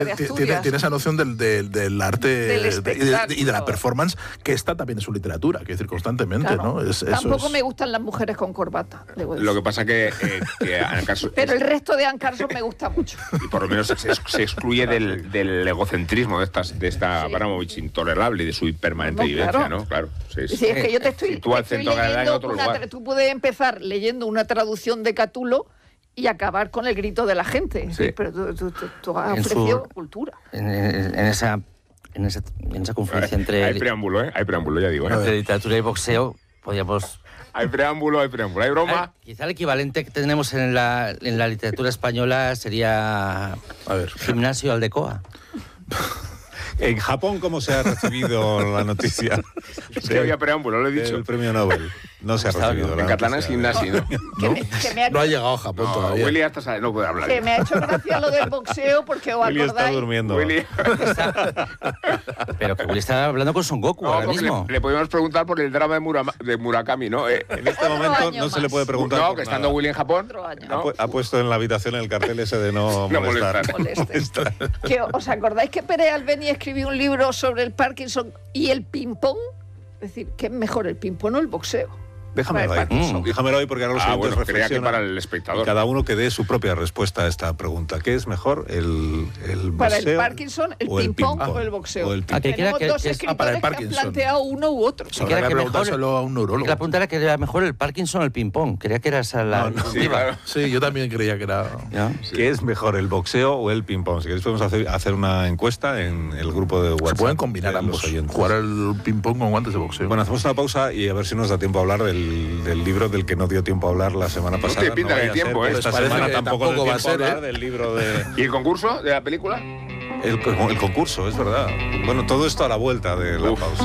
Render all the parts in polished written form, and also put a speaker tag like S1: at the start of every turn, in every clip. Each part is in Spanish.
S1: Tiene esa noción del arte y de la performance, que esta también es su literatura, quiero decir, constantemente,
S2: claro.
S1: ¿no?
S2: Tampoco me gustan las mujeres con corbata.
S3: Lo que pasa que Anne Carson...
S2: Pero el resto de Anne Carson me gusta mucho.
S3: Y por lo menos se excluye del egocentrismo de esta Abramovich intolerable y de su permanente vivencia, ¿no? Claro.
S2: Sí, es que yo te estoy leyendo tú puedes empezar leyendo una traducción de Catulo y acabar con el grito de la gente. Sí. Pero tú has ofrecido cultura.
S4: En esa confluencia entre...
S3: Hay preámbulo, ya digo.
S4: Entre literatura y boxeo, podríamos...
S3: Hay preámbulo, hay broma.
S4: Quizá el equivalente que tenemos en la literatura española sería Gimnasio Aldecoa.
S5: En Japón, ¿cómo se ha recibido la noticia?
S3: Es que había preámbulo, lo he dicho.
S5: El premio Nobel. No se ha recibido.
S3: En catalán es gimnasio, ¿no?
S1: No ha llegado a Japón todavía.
S3: Willy hasta no puede hablar.
S2: Que me ha hecho gracia lo del boxeo porque os
S5: Willy
S2: acordáis.
S5: Está durmiendo.
S4: Pero que Willy está hablando con Son Goku ahora mismo.
S3: Le podemos preguntar por el drama de Murakami, ¿no?
S5: En este momento no se le puede preguntar.
S3: No, que estando Willy en Japón.
S5: Ha puesto en la habitación el cartel ese de no molestar.
S2: ¿Os acordáis que Pérez Albeni escribió un libro sobre el Parkinson y el ping-pong? Es decir, ¿qué es mejor, el ping-pong o el boxeo?
S5: Déjamelo ahí porque ahora los oyentes reflexionan.
S3: Para el espectador.
S5: Cada uno que dé su propia respuesta a esta pregunta. ¿Qué es mejor, el boxeo?
S2: Para el Parkinson, el ping-pong o el boxeo. Tenemos dos escritores que han planteado uno u otro.
S1: Habría que preguntárselo a un neurólogo.
S4: La pregunta era que era mejor el Parkinson o el ping-pong. Creía que era esa la...
S1: Sí, yo también creía que era...
S5: ¿Qué es mejor, el boxeo o el ping-pong? Si queréis podemos hacer una encuesta en el grupo de WhatsApp.
S1: Se pueden combinar ambos. Jugar el ping-pong con guantes de boxeo.
S5: Bueno, hacemos una pausa y a ver si nos da tiempo a hablar del libro del que no dio tiempo a hablar la semana pasada.
S3: No te pinta de tiempo,
S5: Esta
S1: parece
S5: semana
S1: que
S5: tampoco
S1: va a ser,
S5: del libro de...
S3: ¿Y el concurso de la película?
S5: El concurso, es verdad. Bueno, todo esto a la vuelta de la pausa.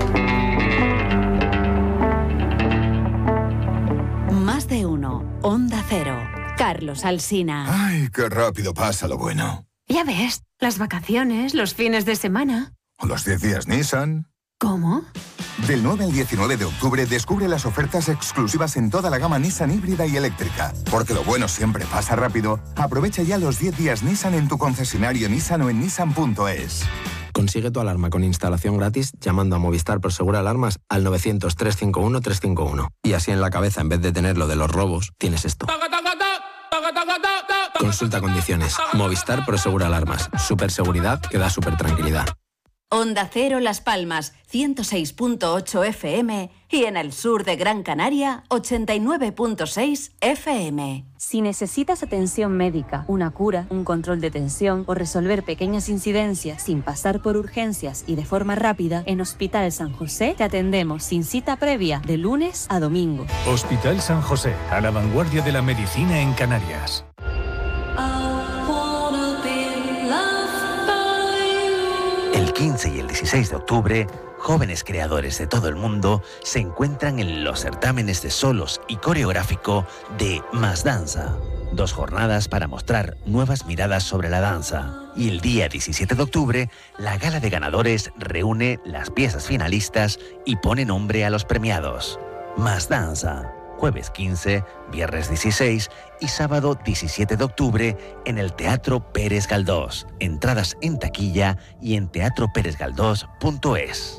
S6: Más de uno. Onda Cero. Carlos Alsina.
S7: Ay, qué rápido pasa lo bueno.
S6: Ya ves, las vacaciones, los fines de semana.
S7: O los 10 días Nissan.
S6: ¿Cómo?
S7: Del 9 al 19 de octubre descubre las ofertas exclusivas en toda la gama Nissan híbrida y eléctrica. Porque lo bueno siempre pasa rápido. Aprovecha ya los 10 días Nissan en tu concesionario Nissan o en nissan.es.
S8: Consigue tu alarma con instalación gratis llamando a Movistar Prosegur Alarmas al 900-351-351. Y así en la cabeza, en vez de tener lo de los robos, tienes esto. Consulta condiciones. Movistar Prosegur Alarmas. Superseguridad que da supertranquilidad.
S6: Onda Cero Las Palmas, 106.8 FM y en el sur de Gran Canaria, 89.6 FM.
S9: Si necesitas atención médica, una cura, un control de tensión o resolver pequeñas incidencias sin pasar por urgencias y de forma rápida, en Hospital San José te atendemos sin cita previa de lunes a domingo.
S10: Hospital San José, a la vanguardia de la medicina en Canarias.
S11: El 15 y el 16 de octubre, jóvenes creadores de todo el mundo se encuentran en los certámenes de solos y coreográfico de Más Danza. 2 jornadas para mostrar nuevas miradas sobre la danza. Y el día 17 de octubre, la gala de ganadores reúne las piezas finalistas y pone nombre a los premiados. Más Danza. Jueves 15, viernes 16 y sábado 17 de octubre en el Teatro Pérez Galdós. Entradas en taquilla y en teatroperezgaldós.es.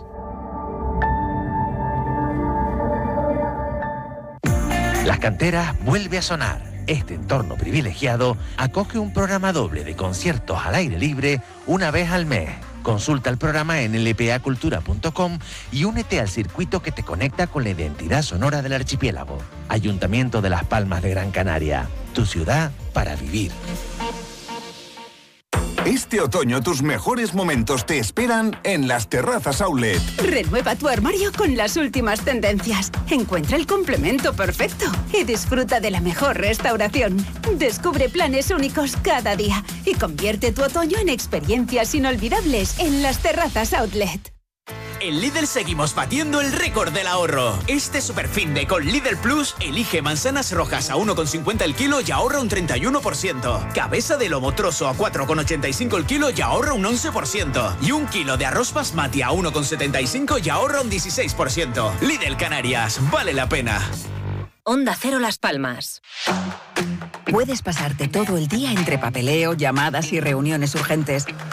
S11: La Cantera vuelve a sonar. Este entorno privilegiado acoge un programa doble de conciertos al aire libre una vez al mes. Consulta el programa en lpacultura.com y únete al circuito que te conecta con la identidad sonora del archipiélago. Ayuntamiento de Las Palmas de Gran Canaria. Tu ciudad para vivir.
S7: Este otoño tus mejores momentos te esperan en Las Terrazas Outlet.
S6: Renueva tu armario con las últimas tendencias. Encuentra el complemento perfecto y disfruta de la mejor restauración. Descubre planes únicos cada día y convierte tu otoño en experiencias inolvidables en Las Terrazas Outlet.
S12: En Lidl seguimos batiendo el récord del ahorro. Este superfinde con Lidl Plus elige manzanas rojas a 1,50 el kilo y ahorra un 31%. Cabeza de lomo trozo a 4,85 el kilo y ahorra un 11%. Y un kilo de arroz basmati a 1,75 y ahorra un 16%. Lidl Canarias, vale la pena.
S13: Onda Cero Las Palmas. Puedes pasarte todo el día entre papeleo, llamadas y reuniones urgentes,